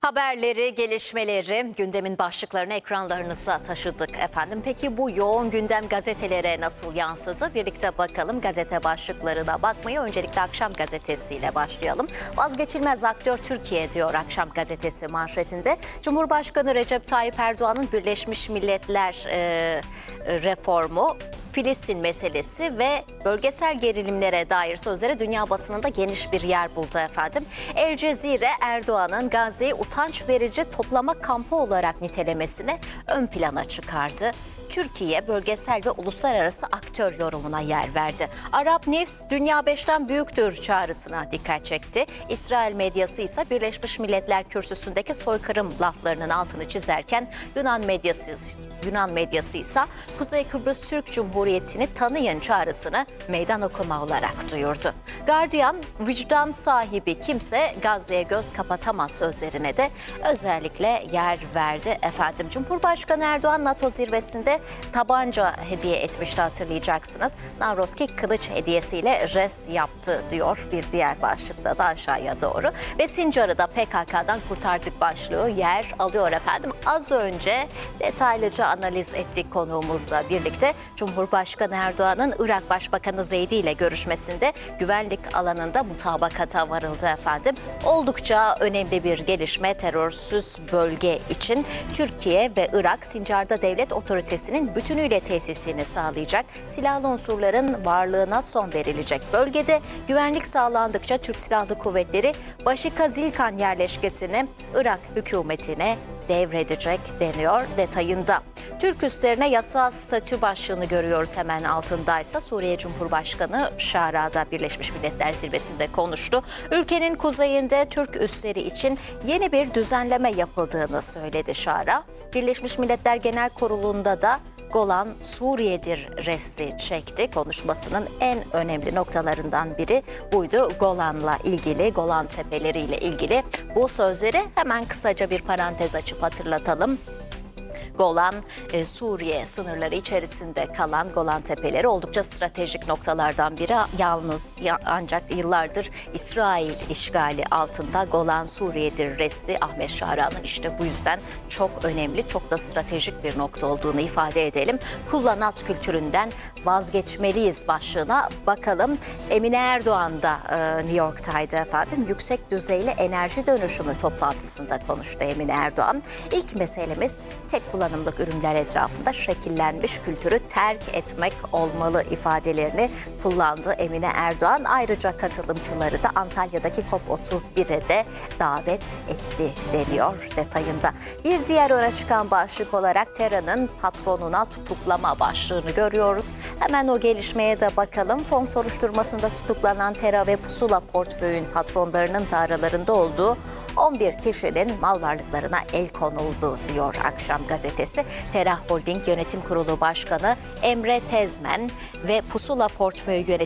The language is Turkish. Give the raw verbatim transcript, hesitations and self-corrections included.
Haberleri, gelişmeleri, gündemin başlıklarını ekranlarınıza taşıdık efendim. Peki bu yoğun gündem gazetelere nasıl yansıdı? Birlikte bakalım, gazete başlıklarına bakmayı. Öncelikle Akşam gazetesiyle başlayalım. Vazgeçilmez aktör Türkiye diyor Akşam gazetesi manşetinde. Cumhurbaşkanı Recep Tayyip Erdoğan'ın Birleşmiş Milletler e, reformu, Filistin meselesi ve bölgesel gerilimlere dair sözleri dünya basınında geniş bir yer buldu efendim. El Cezire, Erdoğan'ın Gazze'yi utanç verici toplama kampı olarak nitelemesini ön plana çıkardı. Türkiye bölgesel ve uluslararası aktör yorumuna yer verdi. Arap News, dünya beşten büyüktür çağrısına dikkat çekti. İsrail medyası ise Birleşmiş Milletler kürsüsündeki soykırım laflarının altını çizerken Yunan medyası, Yunan medyası ise Kuzey Kıbrıs Türk Cumhuriyeti'ni tanıyın çağrısını meydan okuma olarak duyurdu. Guardian, vicdan sahibi kimse Gazze'ye göz kapatamaz sözlerine de özellikle yer verdi efendim. Cumhurbaşkanı Erdoğan NATO zirvesinde tabanca hediye etmişti, hatırlayacaksınız. Navroski kılıç hediyesiyle jest yaptı diyor bir diğer başlıkta da aşağıya doğru. Ve Sincar'ı da P K K'dan kurtardık başlığı yer alıyor efendim. Az önce detaylıca analiz ettik konuğumuzla birlikte. Cumhurbaşkanı Erdoğan'ın Irak Başbakanı Zeydi ile görüşmesinde güvenlik alanında mutabakata varıldı efendim. Oldukça önemli bir gelişme, terörsüz bölge için Türkiye ve Irak Sincar'da devlet otoritesi bütünüyle tesisini sağlayacak, silahlı unsurların varlığına son verilecek. Bölgede güvenlik sağlandıkça Türk Silahlı Kuvvetleri Başika Zilkan yerleşkesini Irak hükümetine devredecek deniyor detayında. Türk üslerine yasal statü başlığını görüyoruz, hemen altındaysa Suriye Cumhurbaşkanı Şara'da Birleşmiş Milletler Zirvesi'nde konuştu. Ülkenin kuzeyinde Türk üsleri için yeni bir düzenleme yapıldığını söyledi Şara. Birleşmiş Milletler Genel Kurulu'nda da Golan Suriye'dir resti çekti. Konuşmasının en önemli noktalarından biri buydu. Golan'la ilgili, Golan Tepeleri ile ilgili bu sözleri hemen kısaca bir parantez açıp hatırlatalım. Golan, e, Suriye sınırları içerisinde kalan Golan Tepeleri oldukça stratejik noktalardan biri. Yalnız ya, ancak yıllardır İsrail işgali altında Golan Suriye'dir resti Ahmet Şara'nın işte bu yüzden çok önemli, çok da stratejik bir nokta olduğunu ifade edelim. Kullanat kültüründen vazgeçmeliyiz başlığına bakalım. Emine Erdoğan da e, New York'taydı efendim. Yüksek düzeyli enerji dönüşümü toplantısında konuştu Emine Erdoğan. İlk meselemiz tek kullanımlık ürünler etrafında şekillenmiş kültürü terk etmek olmalı ifadelerini kullandı Emine Erdoğan. Ayrıca katılımcıları da Antalya'daki COP otuz bire de davet etti deniyor detayında. Bir diğer öne çıkan başlık olarak Tera'nın patronuna tutuklama başlığını görüyoruz. Hemen o gelişmeye de bakalım. Fon soruşturmasında tutuklanan Tera ve Pusula portföyün patronlarının da aralarında olduğu on bir kişinin mal varlıklarına el konuldu diyor Akşam gazetesi. Tera Holding Yönetim Kurulu Başkanı Emre Tezmen ve Pusula Portföy Yönetim